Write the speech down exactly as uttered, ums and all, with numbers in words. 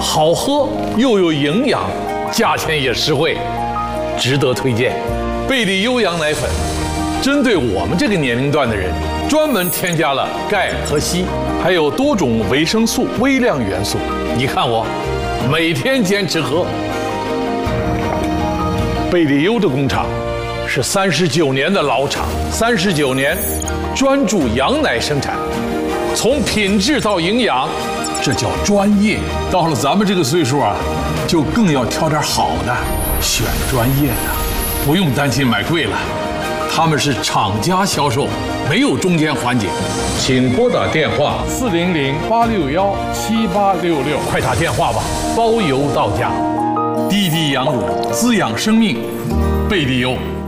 好喝又有营养，价钱也实惠，值得推荐。贝利优羊奶粉，针对我们这个年龄段的人，专门添加了钙和硒，还有多种维生素、微量元素。你看我，每天坚持喝。贝利优的工厂是三十九年的老厂，三十九年专注羊奶生产，从品质到营养，这叫专业。到了咱们这个岁数啊，就更要挑点好的，选专业的，不用担心买贵了。他们是厂家销售，没有中间环节。请拨打电话四零零八六幺七八六六，快打电话吧，包邮到家。滴滴羊乳滋养生命，贝利优。